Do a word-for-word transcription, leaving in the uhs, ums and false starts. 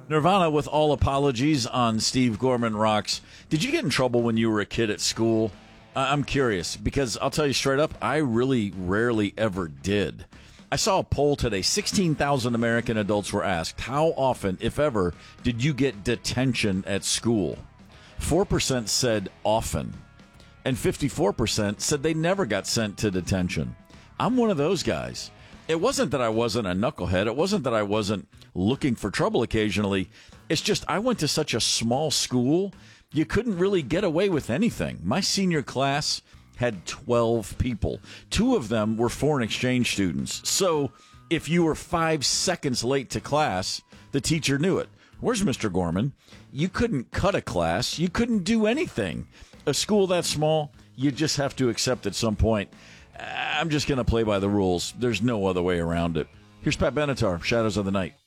Nirvana with All Apologies on Steve Gorman Rocks. Did you get in trouble when you were a kid at school? Uh, I'm curious, because I'll tell you straight up, I really rarely ever did. I saw a poll today. sixteen thousand American adults were asked, how often, if ever, did you get detention at school? four percent said often, and fifty-four percent said they never got sent to detention. I'm one of those guys. It wasn't that I wasn't a knucklehead. It wasn't that I wasn't looking for trouble occasionally. It's just I went to such a small school, you couldn't really get away with anything. My senior class had twelve people. Two of them were foreign exchange students. So if you were five seconds late to class, the teacher knew it. Where's Mister Gorman? You couldn't cut a class. You couldn't do anything. A school that small, you just have to accept at some point, I'm just going to play by the rules. There's no other way around it. Here's Pat Benatar, Shadows of the Night.